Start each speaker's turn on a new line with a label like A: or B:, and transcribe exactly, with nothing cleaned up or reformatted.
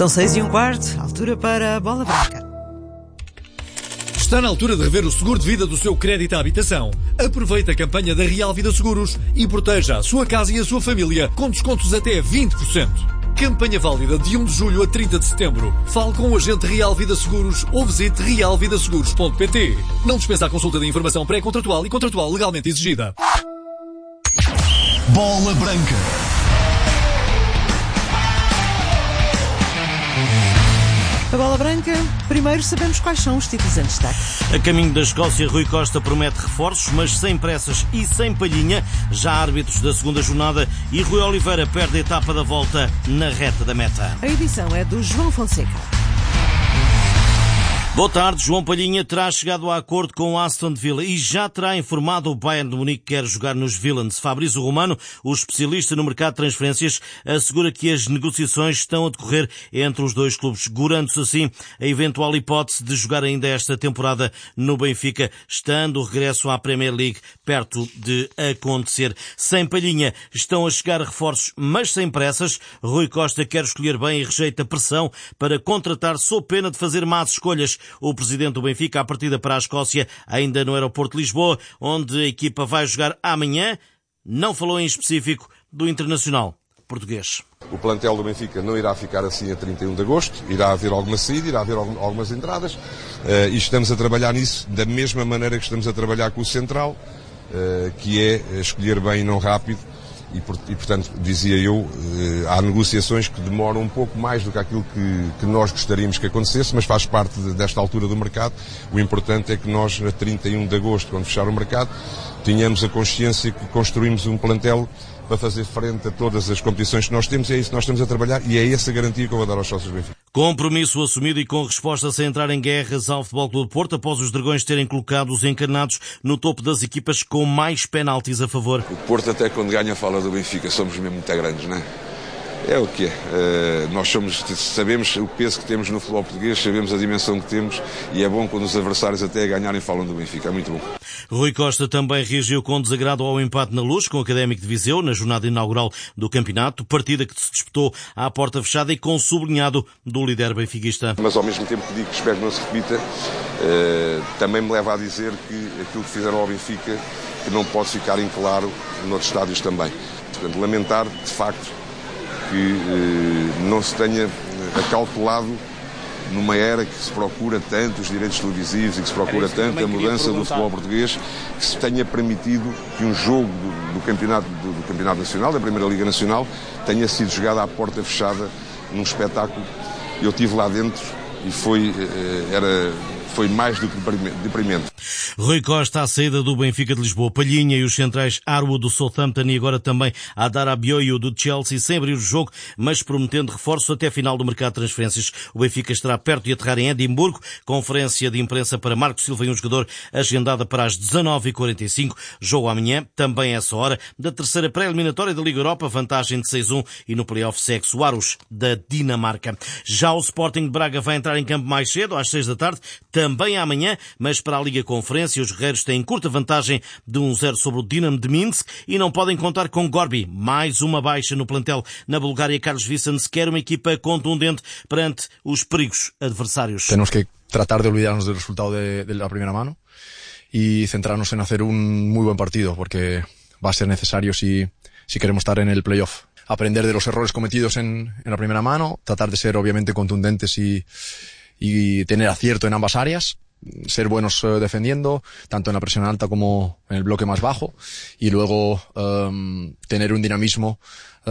A: São seis e um quarto, altura para a bola branca.
B: Está na altura de rever o seguro de vida do seu crédito à habitação. Aproveite a campanha da Real Vida Seguros e proteja a sua casa e a sua família com descontos até vinte por cento. Campanha válida de um de julho a trinta de setembro. Fale com o agente Real Vida Seguros ou visite real vida seguros ponto pt. Não dispensa a consulta de informação pré-contratual e contratual legalmente exigida.
C: Bola branca.
A: A bola branca, primeiro sabemos quais são os títulos em destaque.
D: A caminho da Escócia, Rui Costa promete reforços, mas sem pressas e sem palhinha. Já árbitros da segunda jornada e Rui Oliveira perde a etapa da volta na reta da meta.
A: A edição é do João Fonseca.
D: Boa tarde. João Palhinha terá chegado a acordo com o Aston Villa e já terá informado o Bayern de Munique que quer jogar nos Villains. Fabrício Romano, o especialista no mercado de transferências, assegura que as negociações estão a decorrer entre os dois clubes, segurando-se assim a eventual hipótese de jogar ainda esta temporada no Benfica, estando o regresso à Premier League perto de acontecer. Sem Palhinha estão a chegar reforços, mas sem pressas. Rui Costa quer escolher bem e rejeita pressão para contratar sob pena de fazer más escolhas. O presidente do Benfica, à partida para a Escócia, ainda no aeroporto de Lisboa, onde a equipa vai jogar amanhã, não falou em específico do internacional português.
E: O plantel do Benfica não irá ficar assim a trinta e um de agosto, irá haver alguma saída, irá haver algumas entradas, uh, e estamos a trabalhar nisso da mesma maneira que estamos a trabalhar com o Central, uh, que é escolher bem e não rápido. E, e, portanto, dizia eu, há negociações que demoram um pouco mais do que aquilo que, que nós gostaríamos que acontecesse, mas faz parte de, desta altura do mercado. O importante é que nós, a trinta e um de agosto, quando fechar o mercado, tenhamos a consciência que construímos um plantel para fazer frente a todas as competições que nós temos, e é isso que nós estamos a trabalhar, e é essa a garantia que eu vou dar aos sócios do Benfica.
D: Compromisso assumido e com resposta sem entrar em guerras ao Futebol Clube do Porto, após os Dragões terem colocado os encarnados no topo das equipas com mais penaltis a favor.
E: O Porto, até quando ganha, fala do Benfica. Somos mesmo muito grandes, não é? É o que é. Uh, nós somos, sabemos o peso que temos no futebol português, sabemos a dimensão que temos, e é bom quando os adversários até a ganharem falam do Benfica. É muito bom.
D: Rui Costa também reagiu com desagrado ao empate na Luz com o Académico de Viseu na jornada inaugural do campeonato, partida que se disputou à porta fechada e com sublinhado do líder benfiquista.
E: Mas ao mesmo tempo que digo que espero que não se repita, uh, também me leva a dizer que aquilo que fizeram ao Benfica que não pode ficar em claro noutros estádios também. Portanto, lamentar de facto que eh, não se tenha acautelado numa era que se procura tanto os direitos televisivos e que se procura tanto a mudança do futebol português, que se tenha permitido que um jogo do, do, campeonato, do, do campeonato nacional, da Primeira Liga Nacional, tenha sido jogado à porta fechada num espetáculo. Eu estive lá dentro e foi, eh, era... foi mais do que deprimente.
D: Rui Costa à saída do Benfica de Lisboa, Palhinha e os centrais Arwood do Southampton e agora também Adar Abioyo do Chelsea, sem abrir o jogo, mas prometendo reforço até a final do mercado de transferências. O Benfica estará perto de aterrar em Edimburgo. Conferência de imprensa para Marco Silva e um jogador agendada para as dezanove e quarenta e cinco. Jogo amanhã, também a essa hora, da terceira pré-eliminatória da Liga Europa, vantagem de seis a um, e no play-off segue o Aros da Dinamarca. Já o Sporting de Braga vai entrar em campo mais cedo, às seis da tarde, também amanhã, mas para a Liga Conferência os guerreiros têm curta vantagem de um zero sobre o Dinamo de Minsk e não podem contar com Gorbi. Mais uma baixa no plantel. Na Bulgária, Carlos Vicens quer uma equipa contundente perante os perigos adversários.
F: Temos que tratar de olvidarnos del resultado de, de la primera mano y centrarnos en hacer un muy buen partido, porque va a ser necesario si, si queremos estar en el playoff. Aprender de los errores cometidos en, en la primera mano, tratar de ser obviamente contundentes y y tener acierto en ambas áreas, ser buenos eh, defendiendo, tanto en la presión alta como en el bloque más bajo, y luego um, tener un dinamismo